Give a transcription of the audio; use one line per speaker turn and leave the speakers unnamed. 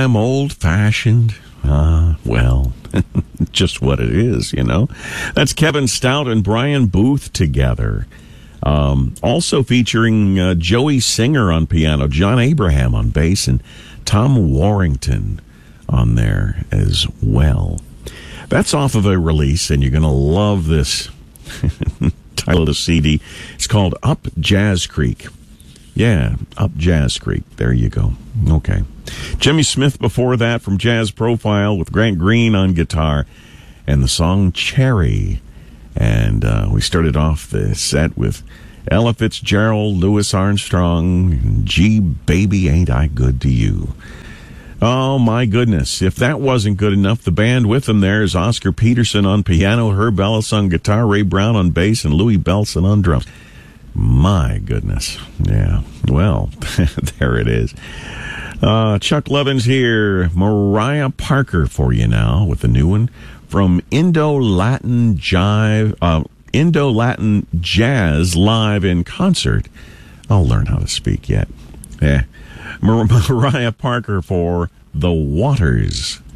I'm old-fashioned. Well, just what it is, you know. That's Kevin Stout and Brian Booth together. Also featuring Joey Singer on piano, John Abraham on bass, and Tom Warrington on there as well. That's off of a release, and you're going to love this title of the CD. It's called Up Jazz Creek. Yeah, Up Jazz Creek. There you go. Okay. Jimmy Smith before that from Jazz Profile with Grant Green on guitar and the song Cherry. And we started off the set with Ella Fitzgerald, Louis Armstrong, Gee Baby Ain't I Good to You. Oh, my goodness. If that wasn't good enough, the band with them there is Oscar Peterson on piano, Herb Ellis on guitar, Ray Brown on bass, and Louis Belson on drums. My goodness. Yeah. Well, there it is. Chuck Levin's here. Mariah Parker for you now with the new one from Indo-Latin Jazz Live in Concert. I'll learn how to speak yet. Mariah Parker for The Waters.